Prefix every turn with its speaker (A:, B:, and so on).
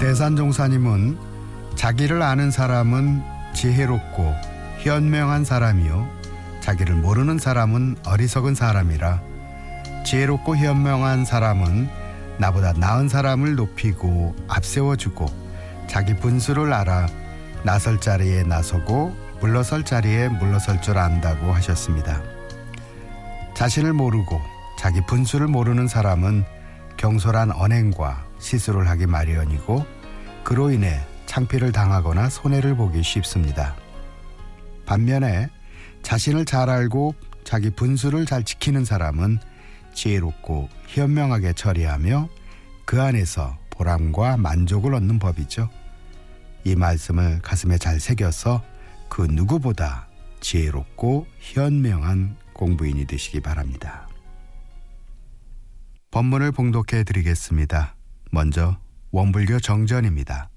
A: 대산종사님은 자기를 아는 사람은 지혜롭고 현명한 사람이요 자기를 모르는 사람은 어리석은 사람이라. 지혜롭고 현명한 사람은 나보다 나은 사람을 높이고 앞세워주고 자기 분수를 알아 나설 자리에 나서고 물러설 자리에 물러설 줄 안다고 하셨습니다. 자신을 모르고 자기 분수를 모르는 사람은 경솔한 언행과 시술을 하기 마련이고 그로 인해 창피를 당하거나 손해를 보기 쉽습니다. 반면에 자신을 잘 알고 자기 분수를 잘 지키는 사람은 지혜롭고 현명하게 처리하며 그 안에서 보람과 만족을 얻는 법이죠. 이 말씀을 가슴에 잘 새겨서 그 누구보다 지혜롭고 현명한 공부인이 되시기 바랍니다. 본문을 봉독해 드리겠습니다. 먼저 원불교 정전입니다.